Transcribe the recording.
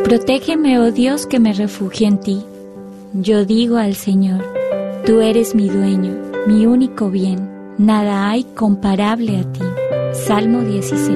Protégeme, oh Dios, que me refugio en ti. Yo digo al Señor, tú eres mi dueño, mi único bien. Nada hay comparable a ti. Salmo 16.